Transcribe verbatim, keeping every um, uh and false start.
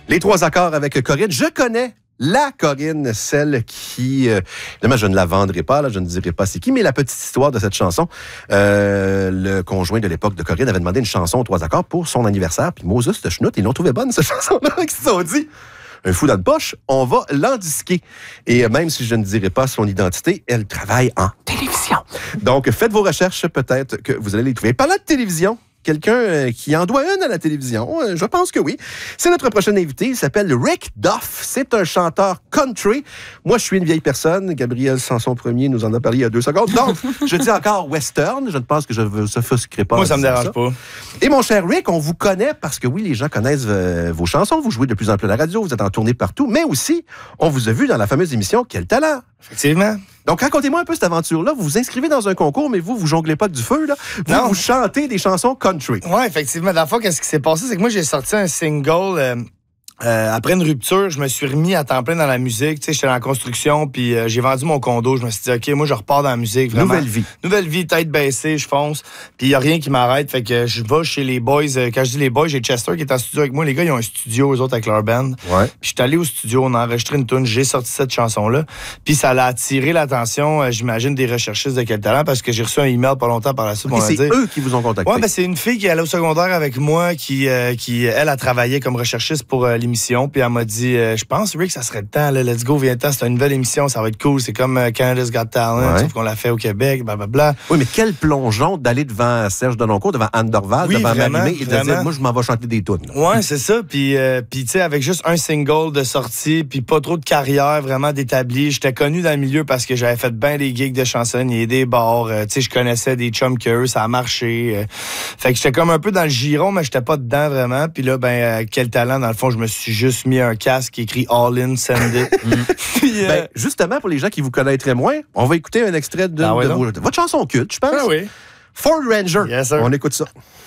Les trois accords avec Corinne. Je connais la Corinne, celle qui... Euh, évidemment, je ne la vendrai pas, là, je ne dirai pas c'est qui, mais la petite histoire de cette chanson, euh, le conjoint de l'époque de Corinne avait demandé une chanson aux trois accords pour son anniversaire, puis Moses de Schnout, ils l'ont trouvé bonne, cette chanson-là, ils se sont dit... Un fou dans le poche, on va l'endisquer. Et même si je ne dirai pas son identité, elle travaille en télévision. Donc, faites vos recherches, peut-être que vous allez les trouver. Parlant de télévision, quelqu'un euh, qui en doit une à la télévision, euh, je pense que oui. C'est notre prochain invité, il s'appelle Rick Duff. C'est un chanteur country. Moi, je suis une vieille personne. Gabriel Sanson Premier nous en a parlé il y a deux secondes. Donc, je dis encore western. Je ne pense que je ne s'offusquerai pas. Moi, ça me dérange ça. pas. Et mon cher Rick, on vous connaît parce que oui, les gens connaissent euh, vos chansons. Vous jouez de plus en plus à la radio, vous êtes en tournée partout. Mais aussi, on vous a vu dans la fameuse émission Quel talent! Effectivement. Donc, racontez-moi un peu cette aventure-là. Vous vous inscrivez dans un concours, mais vous, vous jonglez pas du feu, là. Vous, non. vous chantez des chansons country. Oui, effectivement. Dans le fond, qu'est-ce qui s'est passé? C'est que moi, j'ai sorti un single... Euh... Euh, après une rupture, je me suis remis à temps plein dans la musique. Tu sais, j'étais dans la construction, puis euh, j'ai vendu mon condo. Je me suis dit, OK, moi, je repars dans la musique. Vraiment. Nouvelle vie. Nouvelle vie, tête baissée, je fonce. Puis il n'y a rien qui m'arrête. Fait que je vais chez les boys. Euh, quand je dis les boys, j'ai Chester qui est en studio avec moi. Les gars, ils ont un studio, eux autres, avec leur band. Ouais. Puis je suis allé au studio, on a enregistré une tune, j'ai sorti cette chanson-là. Puis ça a attiré l'attention, euh, j'imagine, des recherchistes de Quel talent, parce que j'ai reçu un email pas longtemps par la suite. Okay, on c'est dire... eux qui vous ont contacté. Ouais, ben c'est une fille qui est allée au secondaire avec moi, qui, euh, qui elle, a travaillé comme recherchiste pour euh, l'émission. Puis elle m'a dit, euh, je pense, Rick, ça serait le temps, là, let's go, viens-t'en, c'est une nouvelle émission, ça va être cool. C'est comme euh, Canada's Got Talent, ouais. sauf qu'on l'a fait au Québec, blablabla. Oui, mais quel plongeon d'aller devant Serge Denoncourt, devant Anne Dorval, oui, devant vraiment, Marimé, et de vraiment. dire, moi, je m'en vais chanter des tunes. Ouais, c'est ça. Puis, euh, puis tu sais, avec juste un single de sortie, puis pas trop de carrière vraiment d'établi. J'étais connu dans le milieu parce que j'avais fait bien des gigs de chansonniers, des bars. Euh, tu sais, je connaissais des chums que eux, ça a marché. Euh, fait que j'étais comme un peu dans le giron, mais j'étais pas dedans vraiment. Puis là, ben, euh, Quel talent, dans le fond, je me suis juste mis un casque écrit All In, Send It. Puis, euh, ben, justement, pour les gens qui vous connaîtraient moins, on va écouter un extrait de, ah ouais, de vos, votre chanson culte, je pense. Ah oui. Ford Ranger. Yes, sir. On écoute ça.